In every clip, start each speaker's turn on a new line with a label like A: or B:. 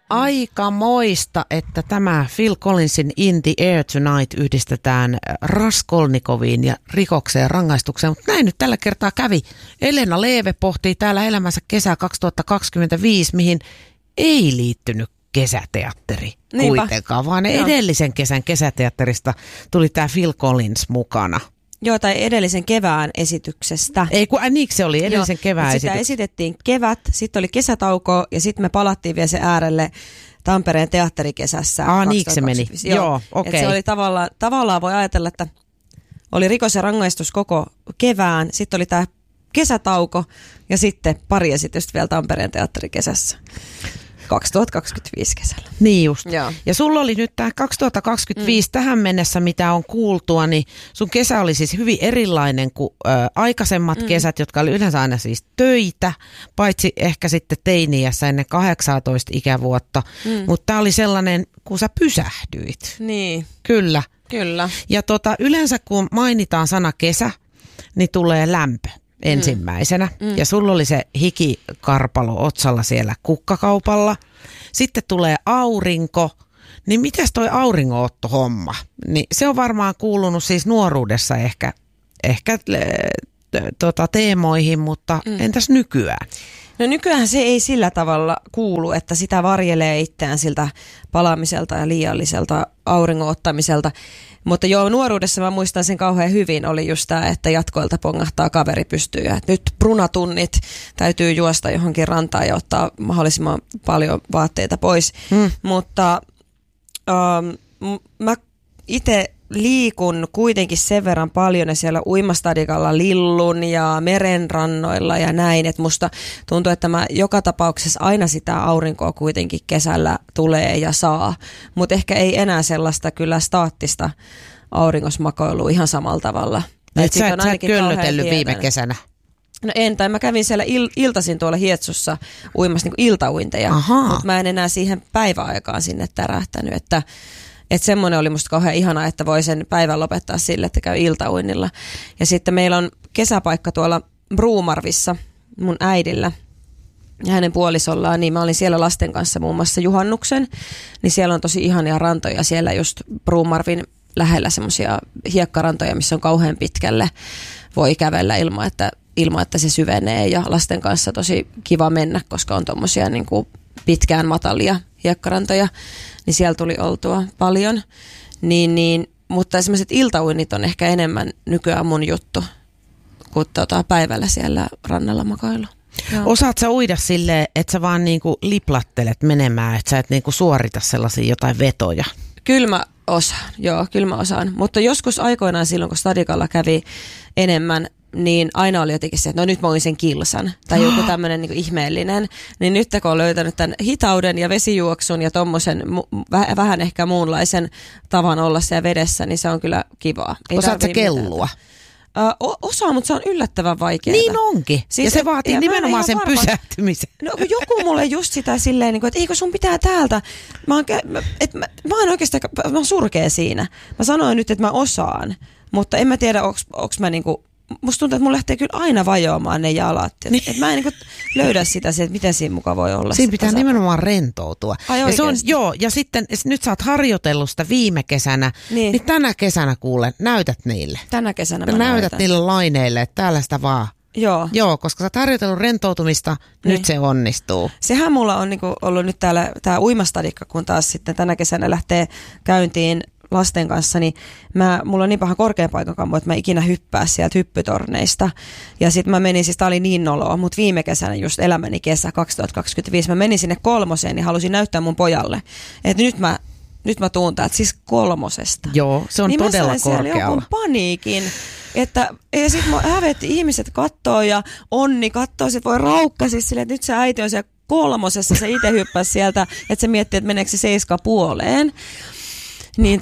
A: Aika moista, että tämä Phil Collinsin In the Air Tonight yhdistetään Raskolnikoviin ja rikokseen ja rangaistukseen, mutta näin nyt tällä kertaa kävi. Elena Leeve pohtii täällä elämänsä kesä 2025, mihin ei liittynyt kesäteatteri kuitenkaan, vaan edellisen kesän kesäteatterista tuli tämä Phil Collins mukana.
B: Joo, tai edellisen kevään esityksestä.
A: Ei, niinkö se oli edellisen kevään esityksestä?
B: Sitä esitettiin kevät, sitten oli kesätauko ja sitten me palattiin vielä se äärelle Tampereen teatterikesässä.
A: Niinkö se meni? Joo, okei.
B: Se oli tavallaan voi ajatella, että oli rikos ja rangaistus koko kevään, sitten oli tämä kesätauko ja sitten pari esitystä vielä Tampereen teatterikesässä. 2025 kesällä.
A: Niin just. Joo. Ja sulla oli nyt tämä 2025 tähän mennessä, mitä on kuultua, niin sun kesä oli siis hyvin erilainen kuin aikaisemmat kesät, jotka oli yleensä aina siis töitä, paitsi ehkä sitten teiniässä ennen 18 ikävuotta. Mutta tämä oli sellainen, kun sä pysähdyit.
B: Niin.
A: Kyllä. Ja yleensä kun mainitaan sana kesä, niin tulee lämpö ensimmäisenä. Ja sulla oli se hikikarpalo otsalla siellä kukkakaupalla. Sitten tulee aurinko. Niin mitäs toi auringonotto-homma? Niin se on varmaan kuulunut siis nuoruudessa ehkä teemoihin, mutta entäs nykyään?
B: No nykyään se ei sillä tavalla kuulu, että sitä varjelee itseään siltä palaamiselta ja liialliselta auringon ottamiselta. Mutta joo, nuoruudessa mä muistan sen kauhean hyvin, oli just tämä, että jatkoilta pongahtaa kaveri pystyy. Ja nyt brunatunnit täytyy juosta johonkin rantaan ja ottaa mahdollisimman paljon vaatteita pois. Mutta mä itse liikun kuitenkin sen verran paljon ja siellä uimastadikalla lillun ja merenrannoilla ja näin, että musta tuntuu, että mä joka tapauksessa aina sitä aurinkoa kuitenkin kesällä tulee ja saa, mutta ehkä ei enää sellaista kyllä staattista auringosmakoilua ihan samalla tavalla.
A: Et sä et köllötellyt viime kesänä?
B: No en, tai mä kävin siellä iltaisin tuolla Hietsussa uimassa niin iltauinteja, mutta mä en enää siihen päiväaikaan sinne tärähtänyt, että semmoinen oli musta kauhean ihanaa, että voi sen päivän lopettaa sille, että käy iltauinnilla. Ja sitten meillä on kesäpaikka tuolla Bruumarvissa mun äidillä ja hänen puolisollaan, niin mä olin siellä lasten kanssa muun muassa juhannuksen, niin siellä on tosi ihania rantoja siellä just Bruumarvin lähellä semmoisia hiekkarantoja, missä on kauhean pitkälle voi kävellä ilman, että se syvenee ja lasten kanssa tosi kiva mennä, koska on tommosia niin kuin pitkään matalia hiekkarantoja, niin siellä tuli oltua paljon. Mutta semmoiset iltauinnit on ehkä enemmän nykyään mun juttu kuin päivällä siellä rannalla makailu. Joo.
A: Osaat sä uida silleen, että sä vaan niinku liplattelet menemään, että sä et niinku suorita sellaisia jotain vetoja?
B: Kyllä mä osaan. Mutta joskus aikoinaan silloin, kun stadikalla kävi enemmän, niin aina oli jotenkin se, että no nyt mä oon sen kilsan tai joku tämmöinen niin kuin ihmeellinen. Niin nyt kun on löytänyt tämän hitauden ja vesijuoksun ja tommosen vähän ehkä muunlaisen tavan olla siellä vedessä, niin se on kyllä kivaa.
A: Osaat sä kellua?
B: Osaan, mutta se on yllättävän vaikeaa.
A: Niin onkin. Siis ja se vaatii nimenomaan sen pysähtymisen.
B: No joku mulle just sitä silleen, että eikö sun pitää täältä. Mä oon oikeastaan surkea siinä. Mä sanoin nyt, että mä osaan, mutta en mä tiedä, onks mä niinku... Musta tuntuu, että mun lähtee kyllä aina vajoamaan ne jalat. Niin. Et mä en niin löydä sitä, että miten siinä mukaan voi olla.
A: Siinä pitää nimenomaan rentoutua.
B: Ja se on,
A: ja sitten nyt sä oot harjoitellut sitä viime kesänä, niin tänä kesänä kuulen, näytät niille.
B: Tänä kesänä
A: näytät niille laineille, että täällä sitä vaan. Joo, koska sä oot harjoitellut rentoutumista, nyt se onnistuu.
B: Sehän mulla on niinku ollut nyt tää uimastadikka, kun taas sitten tänä kesänä lähtee käyntiin lasten kanssa, niin mulla on niin paha korkean paikan kammo, että mä ikinä hyppää sieltä hyppytorneista. Ja sitten mä menin, siis tää oli niin noloa, mutta viime kesänä, just elämäni kesä 2025, mä menin sinne 3. ja halusin näyttää mun pojalle, että nyt mä tuun täältä siis 3.
A: Joo, se on
B: niin
A: todella korkealla.
B: Niin mä sain jonkun paniikin. Ja sitten mä hävetti ihmiset kattoo ja Onni kattoo, sit voi raukka siis silleen, että nyt se äiti on siellä 3, se itse hyppäsi sieltä, että se miettii, että meneekö se 7,5. Niin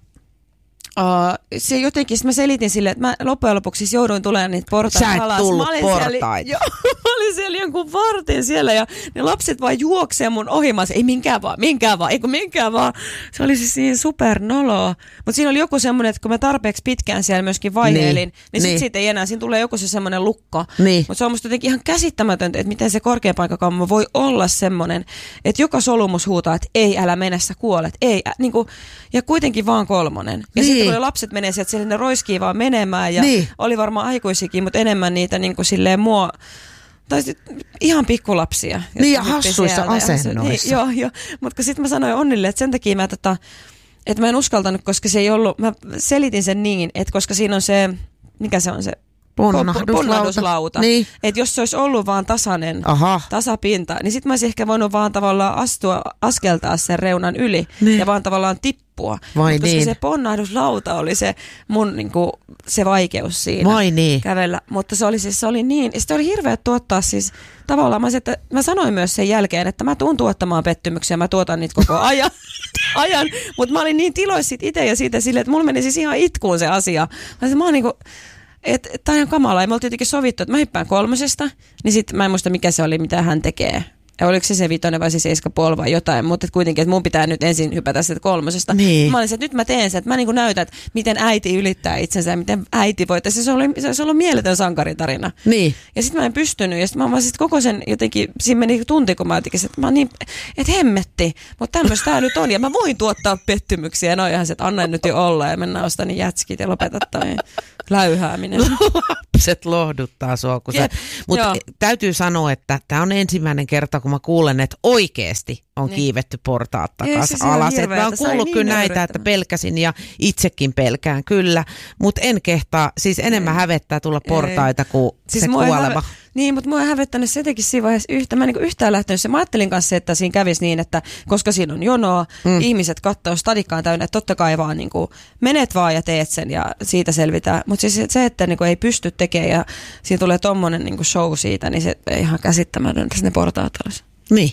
B: se jotenkin, mä selitin sille, että mä loppujen lopuksi siis jouduin tulemaan niitä portaita alas.
A: Sä et tullut portaita.
B: Joo, olin siellä jonkun vartin siellä ja ne lapset vaan juoksee mun ohi. Mä sanoin, ei minkään vaan. Se oli siis niin supernoloa. Mutta siinä oli joku semmoinen, että kun mä tarpeeksi pitkään siellä myöskin vaiheilin, niin sit ei enää. Siinä tulee joku se semmoinen lukko. Niin. Mutta se on musta jotenkin ihan käsittämätöntä, että miten se korkeapaikkakammo voi olla semmoinen, että joka solumus huutaa, että ei, älä mene, sä kuolet. Ei, niinku, ja kuitenkin vaan 3. Ja
A: niin.
B: sitten kun ne lapset menee sieltä, siellä ne roiskii vaan menemään ja oli varmaan aikuisikin, mutta enemmän niitä niinku silleen tai ihan pikkulapsia.
A: Niin ja hassuissa asennoissa.
B: Joo. Mutta sitten mä sanoin Onnille, että sen takia että mä en uskaltanut, koska se ei ollut, mä selitin sen niin, että koska siinä on se, mikä se on se? Ponnahduslauta. Niin. Että jos se olisi ollut vaan tasapinta, niin sitten mä olisin ehkä voinut vaan tavallaan askeltaa sen reunan yli ja vaan tavallaan tippua. Koska se ponnahduslauta oli se mun niinku, se vaikeus siinä kävellä. Mutta se oli niin. Ja sitten oli hirveä tuottaa siis tavallaan. Mä sanoin myös sen jälkeen, että mä tuun tuottamaan pettymyksiä, mä tuotan niitä koko ajan. Mutta mä olin niin tiloissa siitä itse ja siitä silleen, että mulla meni siis ihan itkuun se asia. Mä oon niinku, että tää on kamalaa. Ja me oltiin jotenkin sovittu, että mä hyppään 3, niin sitten mä en muista mikä se oli, mitä hän tekee. Ja oliko se 5 vai se 7,5 vai jotain, mutta kuitenkin, että mun pitää nyt ensin hypätä sitä 3. Niin. Mä olin se, että nyt mä teen sen, että mä niin kuin näytän, että miten äiti ylittää itsensä ja miten äiti voi. Se olisi ollut mieletön sankaritarina. Niin. Ja sitten mä en pystynyt ja sitten mä sitten koko sen jotenkin, siinä meni tunti, kun mä jotenkin, että mä oon niin, että hemmetti, mutta tämmöistä tää nyt on ja mä voin tuottaa pettymyksiä. Ja noihan se, että anna nyt jo olla ja mennään ostaa niin jätskit ja lopeta toi läyhääminen.
A: Lapset lohduttaa sua, mutta täytyy sanoa, että tämä on ensimmäinen kerta, kun mä kuulen, että oikeasti on kiivetty portaat takaisin alas. Mä oon kuullut kyllä näitä, että pelkäsin ja itsekin pelkään kyllä, mutta en kehtaa, siis enemmän hävettää tulla portaita kuin siis se kuolema.
B: Niin, mutta mua ei hävettänyt se jotenkin siinä vaiheessa mä en niin yhtään lähtenyt se. Mä ajattelin kanssa, että siinä kävisi niin, että koska siinä on jonoa, ihmiset katsoo stadikkaan täynnä, että totta kai vaan niin kuin, menet vaan ja teet sen ja siitä selvitään. Mutta siis se, että niin kuin, ei pysty tekemään ja siinä tulee tommonen niin kuin show siitä, niin se ei ihan käsittämätöntä, että ne portaat olisi.
A: Niin.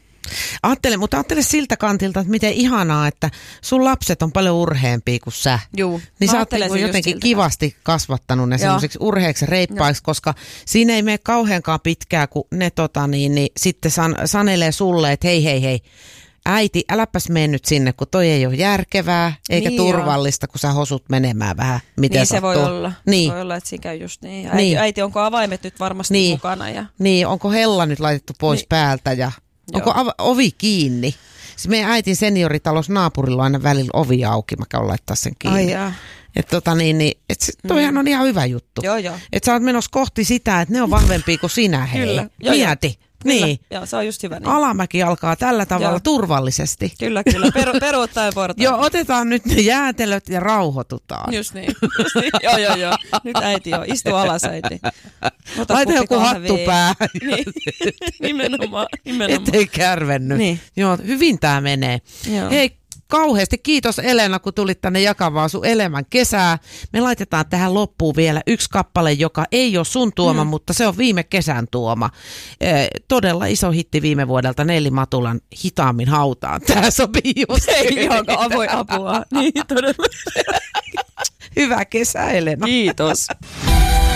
A: Ajattele siltä kantilta, että miten ihanaa, että sun lapset on paljon urheampia kuin sä.
B: Juu,
A: niin sä oot niin jotenkin kivasti kasvattanut ne semmoisiksi urheiksi reippaiksi, koska siinä ei mene kauheankaan pitkää, kun ne sitten sanelee sulle, että hei, äiti, äläpäs mene nyt sinne, kun toi ei ole järkevää eikä turvallista, kun sä hosut menemään vähän, miten
B: niin
A: sattuu.
B: Se voi olla. Niin. Voi olla, että siinä käy just niin. Äiti, onko avaimet nyt varmasti mukana? Ja
A: niin, onko hella nyt laitettu pois päältä ja onko ovi kiinni? Siis meidän äitin senioritalous naapurilla on aina välillä ovi auki, mä käyn laittaa sen kiinni. Että toihan on ihan hyvä juttu.
B: Joo.
A: Että sä oot menossa kohti sitä, että ne on vahvempia kuin sinä, hei.
B: Kyllä.
A: Mieti. Niin.
B: Joo, se on just hyvä. Niin.
A: Alamäki alkaa tällä tavalla turvallisesti.
B: Kyllä. Peruuttaen portaan.
A: Joo, otetaan nyt ne jäätelöt ja rauhoitutaan.
B: Just niin. Joo. Nyt äiti istu alas äiti.
A: Laita joku hattu päähän.
B: Niin. Nimenomaan.
A: Ettei kärvenny. Niin. Joo, hyvin tää menee. Joo. Hei, kauheasti kiitos Elena, kun tulit tänne jakamaan sun elämän kesää. Me laitetaan tähän loppuun vielä yksi kappale, joka ei ole sun tuoma, mutta se on viime kesän tuoma. Todella iso hitti viime vuodelta, Nelli Matulan Hitaammin hautaan. Tää sopii just.
B: Ei johonkaan voi apua. Niin, todella.
A: Hyvää kesää, Elena.
B: Kiitos.